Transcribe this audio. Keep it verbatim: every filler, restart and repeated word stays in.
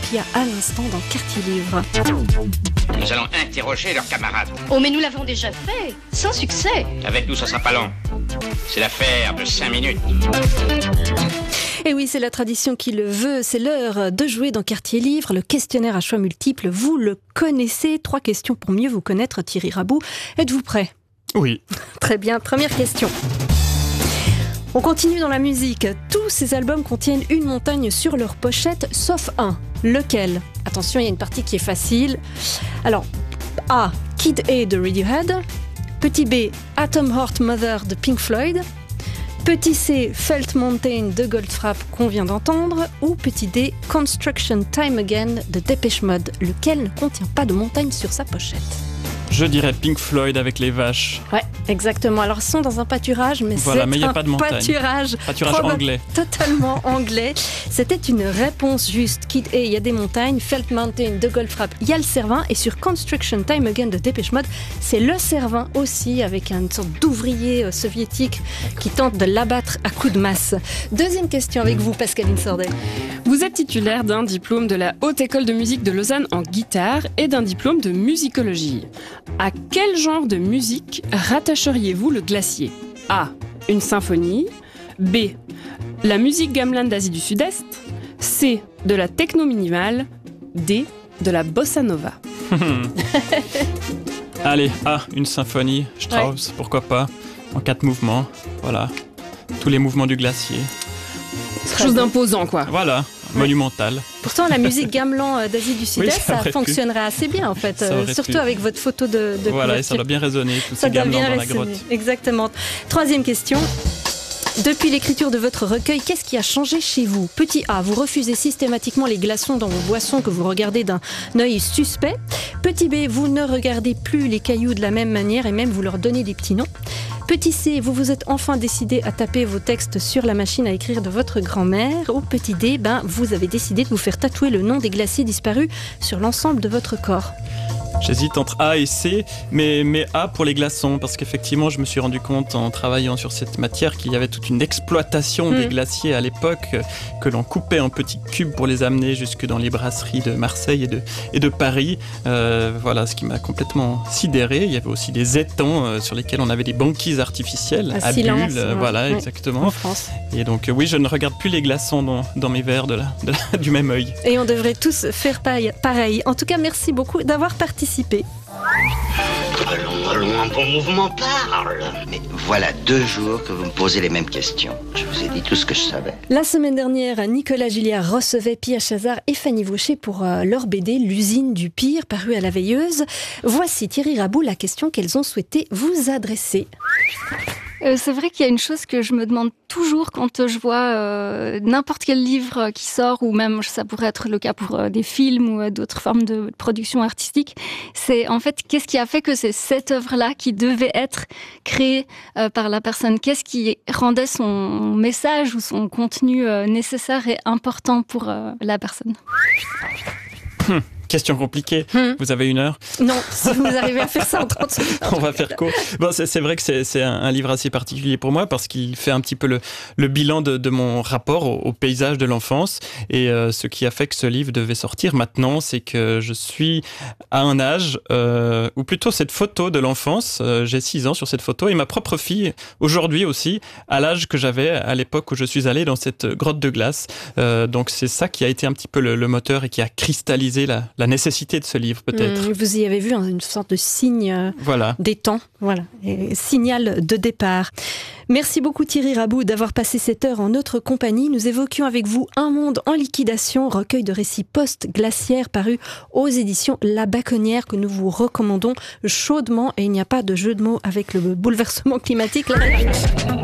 qu'il y a à l'instant dans Quartier Livre. Nous allons interroger leurs camarades. Oh, mais nous l'avons déjà fait, sans succès. Avec nous, ça sera pas long. C'est l'affaire de cinq minutes. Et oui, c'est la tradition qui le veut. C'est l'heure de jouer dans Quartier Livre, le questionnaire à choix multiples. Vous le connaissez. Trois questions pour mieux vous connaître, Thierry Rabou. Êtes-vous prêt ? Oui. Très bien. Première question. On continue dans la musique. Tous ces albums contiennent une montagne sur leur pochette, sauf un. Lequel ? Attention, il y a une partie qui est facile. Alors, A. Kid A de Radiohead. Petit B. Atom Heart Mother de Pink Floyd. Petit C. Felt Mountain de Goldfrapp qu'on vient d'entendre. Ou petit D. Construction Time Again de Depeche Mode. Lequel ne contient pas de montagne sur sa pochette ? Je dirais Pink Floyd avec les vaches. Ouais, exactement. Alors, ils sont dans un pâturage, mais voilà, c'est mais y a un pas de montagne. pâturage, Pâturage proba- anglais. Totalement anglais. C'était une réponse juste. Kid A, il y a des montagnes. Felt Mountain de Goldfrapp, il y a le Cervin. Et sur Construction Time Again de Depeche Mode, c'est le Cervin aussi, avec une sorte d'ouvrier euh, soviétique qui tente de l'abattre à coups de masse. Deuxième question avec vous, Pascaline Sordet. Vous êtes titulaire d'un diplôme de la Haute École de musique de Lausanne en guitare et d'un diplôme de musicologie. À quel genre de musique rattacheriez-vous le glacier ? A. Une symphonie. B. La musique gamelan d'Asie du Sud-Est. C. De la techno minimale. D. De la bossa nova. Allez, A. Une symphonie. Strauss, ouais. Pourquoi pas. En quatre mouvements. Voilà. Tous les mouvements du glacier. Quelque chose d'imposant, quoi. Voilà. Ouais. Monumental. Pourtant, la musique gamelan d'Asie du Sud-Est, oui, ça, ça fonctionnerait pu. assez bien, en fait. Euh, surtout pu. Avec votre photo de, de Voilà, et ça doit bien résonner, tous ces gamelans dans la grotte. Exactement. Troisième question. Depuis l'écriture de votre recueil, qu'est-ce qui a changé chez vous ? Petit A, vous refusez systématiquement les glaçons dans vos boissons que vous regardez d'un œil suspect. Petit B, vous ne regardez plus les cailloux de la même manière et même vous leur donnez des petits noms. Petit C, vous vous êtes enfin décidé à taper vos textes sur la machine à écrire de votre grand-mère. Ou petit D, ben, vous avez décidé de vous faire tatouer le nom des glaciers disparus sur l'ensemble de votre corps. J'hésite entre A et C, mais, mais A pour les glaçons, parce qu'effectivement, je me suis rendu compte en travaillant sur cette matière qu'il y avait toute une exploitation mmh. des glaciers à l'époque, que l'on coupait en petits cubes pour les amener jusque dans les brasseries de Marseille et de, et de Paris. Euh, voilà, ce qui m'a complètement sidéré. Il y avait aussi des étangs euh, sur lesquels on avait des banquises artificielles, à, à silence, bulles, euh, ouais. voilà, ouais. exactement. En France. Et donc, euh, oui, je ne regarde plus les glaçons dans, dans mes verres de la, de la, du même œil. Et on devrait tous faire pareil. En tout cas, merci beaucoup d'avoir participé. Allons, allons, un bon mouvement parle. Mais voilà deux jours que vous me posez les mêmes questions. Je vous ai dit tout ce que je savais. La semaine dernière, Nicolas Gilliard recevait Pia Chazard et Fanny Vaucher pour euh, leur B D L'usine du pire, paru à la Veilleuse. Voici Thierry Rabou, la question qu'elles ont souhaité vous adresser. Euh, c'est vrai qu'il y a une chose que je me demande toujours quand je vois euh, n'importe quel livre qui sort, ou même ça pourrait être le cas pour euh, des films ou euh, d'autres formes de production artistique, c'est en fait qu'est-ce qui a fait que c'est cette œuvre-là qui devait être créée euh, par la personne ? Qu'est-ce qui rendait son message ou son contenu euh, nécessaire et important pour euh, la personne ? Hum. Question compliquée. Hmm. Vous avez une heure ? Non, si vous arrivez à faire ça en trente secondes. On va faire court. Bon, c'est, c'est vrai que c'est, c'est un, un livre assez particulier pour moi parce qu'il fait un petit peu le, le bilan de, de mon rapport au, au paysage de l'enfance. Et euh, ce qui a fait que ce livre devait sortir maintenant, c'est que je suis à un âge, euh, ou plutôt cette photo de l'enfance, euh, j'ai six ans sur cette photo, et ma propre fille, aujourd'hui aussi, à l'âge que j'avais à l'époque où je suis allé dans cette grotte de glace. Euh, donc c'est ça qui a été un petit peu le, le moteur et qui a cristallisé la la nécessité de ce livre, peut-être. Mmh, vous y avez vu une sorte de signe euh, voilà. des temps, voilà, et signal de départ. Merci beaucoup Thierry Rabou d'avoir passé cette heure en notre compagnie. Nous évoquions avec vous Un monde en liquidation, recueil de récits post-glaciaires paru aux éditions La Baconnière que nous vous recommandons chaudement. Et il n'y a pas de jeu de mots avec le bouleversement climatique.